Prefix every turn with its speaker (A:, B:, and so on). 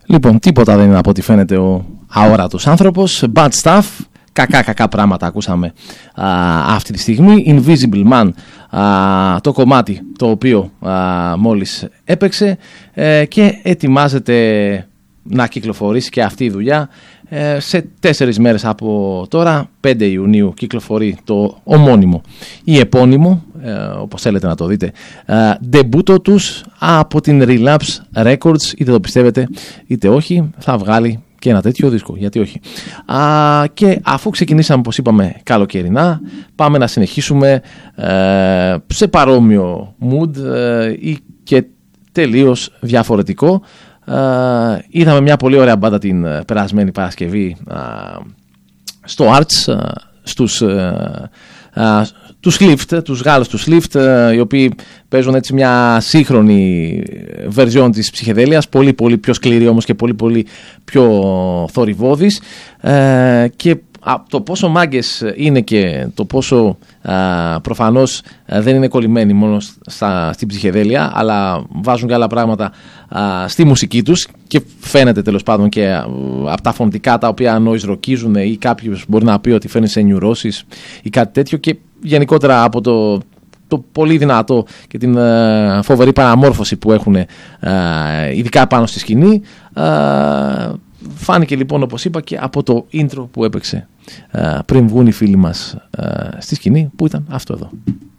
A: Λοιπόν, τίποτα δεν είναι από ό,τι φαίνεται ο αόρατος άνθρωπος. Bad stuff. Κακά πράγματα ακούσαμε αυτή τη στιγμή. Invisible Man, το κομμάτι το οποίο μόλις έπαιξε, και ετοιμάζεται να κυκλοφορήσει και αυτή η δουλειά σε 4 μέρες από τώρα. 5 Ιουνίου κυκλοφορεί το ομώνυμο ή επώνυμο, όπως θέλετε να το δείτε, ντεμπούτο τους από την Relapse Records. Είτε το πιστεύετε είτε όχι, θα βγάλει και ένα τέτοιο δίσκο, γιατί όχι. Και αφού ξεκινήσαμε, όπως είπαμε, καλοκαιρινά, πάμε να συνεχίσουμε σε παρόμοιο mood ή και τελείως διαφορετικό. Είδαμε μια πολύ ωραία μπάντα την περασμένη Παρασκευή στο Arts, τους Lift, τους Γάλλους τους Lift, οι οποίοι παίζουν έτσι μια σύγχρονη βερζιόν της ψυχεδέλειας, πολύ πολύ πιο σκληρή όμως και πολύ πολύ πιο θορυβώδης, και το πόσο μάγκες είναι και το πόσο προφανώς δεν είναι κολλημένοι μόνο στην ψυχεδέλεια, αλλά βάζουν και άλλα πράγματα στη μουσική τους, και φαίνεται τέλος πάντων και από τα φωνητικά τα οποία νοηζροκίζουν, ή κάποιος μπορεί να πει ότι φαίνεται σε νιουρώσεις ή κάτι τέτοιο, και γενικότερα από το πολύ δυνατό και την φοβερή παραμόρφωση που έχουν ειδικά πάνω στη σκηνή. Φάνηκε λοιπόν, όπως είπα, και από το intro που έπαιξε πριν βγουν οι φίλοι μας στη σκηνή, που ήταν αυτό εδώ.